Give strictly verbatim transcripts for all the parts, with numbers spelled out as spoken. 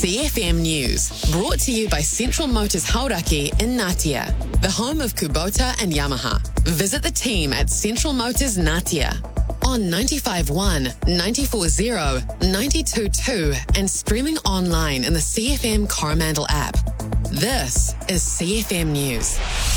C F M News, brought to you by Central Motors Hauraki in Ngatea, the home of Kubota and Yamaha. Visit the team at Central Motors Ngatea on ninety-five point one, ninety-four point zero, ninety-two point two and streaming online in the C F M Coromandel app. This is C F M News.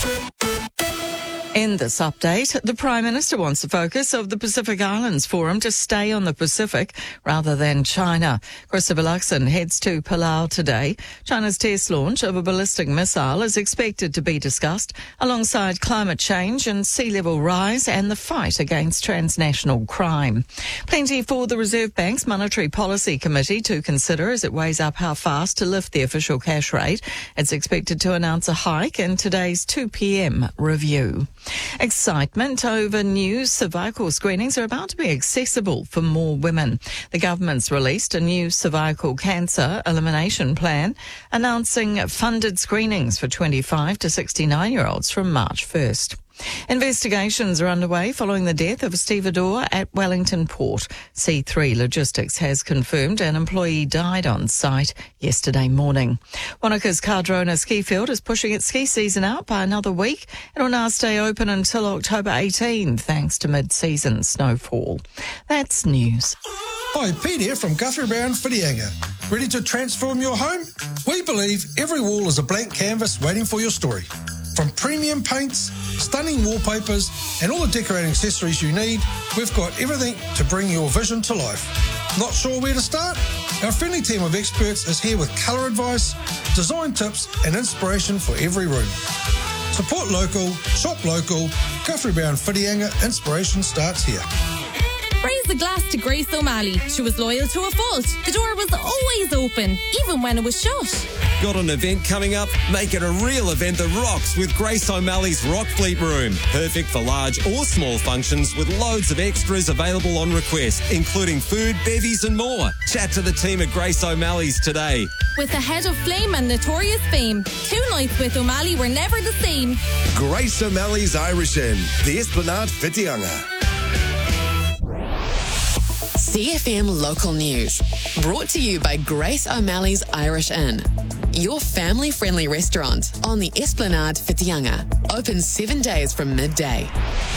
In this update, the Prime Minister wants the focus of the Pacific Islands Forum to stay on the Pacific rather than China. Christopher Luxon heads to Palau today. China's test launch of a ballistic missile is expected to be discussed alongside climate change and sea level rise and the fight against transnational crime. Plenty for the Reserve Bank's Monetary Policy Committee to consider as it weighs up how fast to lift the official cash rate. It's expected to announce a hike in today's two p.m. review. Excitement over new cervical screenings are about to be accessible for more women. The government's released a new cervical cancer elimination plan, announcing funded screenings for twenty-five to sixty-nine-year-olds from March first. Investigations are underway following the death of a stevedore at Wellington Port. C three Logistics has confirmed an employee died on site yesterday morning. Wanaka's Cardrona ski field is pushing its ski season out by another week. It will now stay open until October eighteenth thanks to mid-season snowfall. That's news. Hi, Pete here from Guthrie Brown Whitianga. Ready to transform your home? We believe every wall is a blank canvas waiting for your story. From premium paints, stunning wallpapers, and all the decorating accessories you need, we've got everything to bring your vision to life. Not sure where to start? Our friendly team of experts is here with colour advice, design tips, and inspiration for every room. Support local, shop local. Guthrie Brown Whitianga, inspiration starts here. Raise a glass to Grace O'Malley. She was loyal to a fault. The door was always open, even when it was shut. Got an event coming up? Make it a real event that rocks with Grace O'Malley's Rock Fleet Room. Perfect for large or small functions with loads of extras available on request, including food, bevies and more. Chat to the team at Grace O'Malley's today. With the head of Flame and Notorious Fame, two nights with O'Malley were never the same. Grace O'Malley's Irish Inn, the Esplanade Whitianga. C F M Local News, brought to you by Grace O'Malley's Irish Inn, your family-friendly restaurant on the Esplanade Whitianga, open seven days from midday.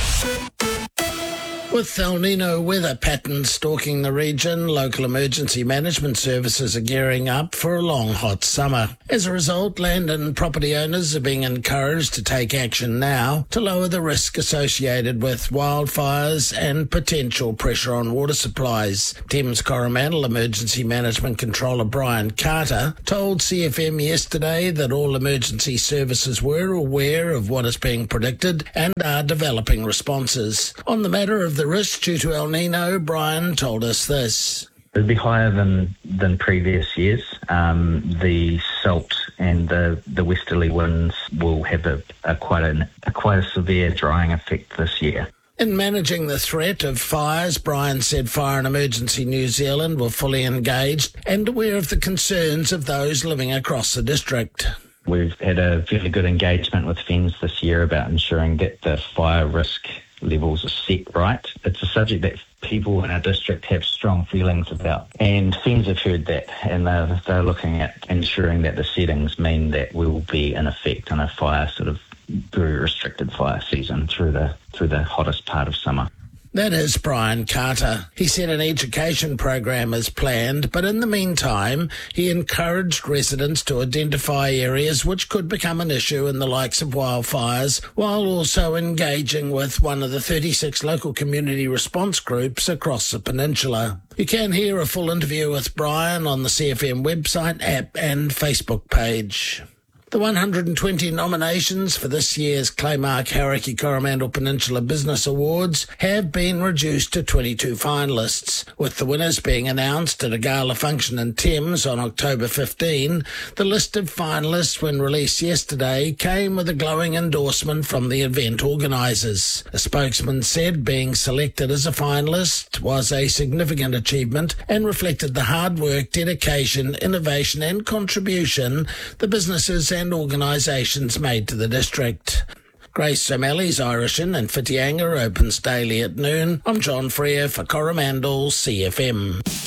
With El Nino weather patterns stalking the region, local emergency management services are gearing up for a long, hot summer. As a result, land and property owners are being encouraged to take action now to lower the risk associated with wildfires and potential pressure on water supplies. Thames Coromandel Emergency Management Controller Brian Carter told C F M yesterday that all emergency services were aware of what is being predicted and are developing responses. On the matter of the risk due to El Nino, Brian told us this. It'd be higher than, than previous years. Um, the salt and the, the westerly winds will have a, a quite a, a quite a severe drying effect this year. In managing the threat of fires, Brian said Fire and Emergency New Zealand were fully engaged and aware of the concerns of those living across the district. We've had a very good engagement with F E N Z this year about ensuring that the fire risk levels are set right. It's a subject that people in our district have strong feelings about, and F E N Z have heard that, and they're, they're looking at ensuring that the settings mean that we will be in effect in a fire sort of very restricted fire season through the through the hottest part of summer. That is Brian Carter. He said an education program is planned, but in the meantime, he encouraged residents to identify areas which could become an issue in the likes of wildfires, while also engaging with one of the thirty-six local community response groups across the peninsula. You can hear a full interview with Brian on the C F M website, app and Facebook page. The one hundred twenty nominations for this year's Claymark Hauraki Coromandel Peninsula Business Awards have been reduced to twenty-two finalists, with the winners being announced at a gala function in Thames on October fifteenth. The list of finalists, when released yesterday, came with a glowing endorsement from the event organisers. A spokesman said being selected as a finalist was a significant achievement and reflected the hard work, dedication, innovation and contribution the businesses and organisations made to the district. Grace O'Malley's Irish Inn and Whitianga opens daily at noon. I'm John Freer for Coromandel C F M.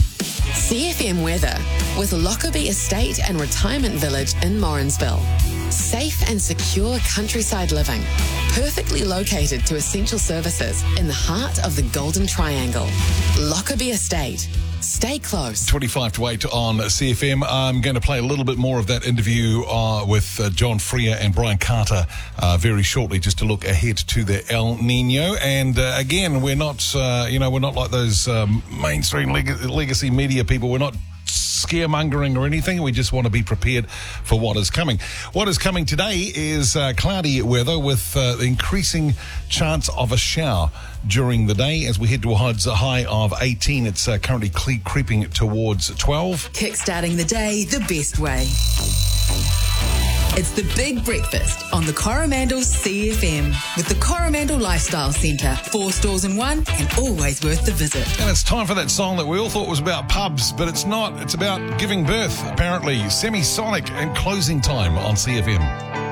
C F M weather with Lockerbie Estate and Retirement Village in Morrinsville. Safe and secure countryside living, perfectly located to essential services in the heart of the Golden Triangle. Lockerbie Estate. Stay close. twenty-five to eight on C F M. I'm going to play a little bit more of that interview uh, with uh, John Freer and Brian Carter uh, very shortly, just to look ahead to the El Nino. And uh, again, we're not, uh, you know, we're not like those um, mainstream leg- legacy media people. We're not scaremongering or anything. We just want to be prepared for what is coming. What is coming today is uh, cloudy weather with uh, increasing chance of a shower during the day as we head towards a high of eighteen. It's uh, currently cle- creeping towards twelve. Kickstarting the day the best way. It's the Big Breakfast on the Coromandel C F M with the Coromandel Lifestyle Centre. Four stores in one and always worth the visit. And it's time for that song that we all thought was about pubs, but it's not. It's about giving birth, apparently. Semisonic and Closing Time on C F M.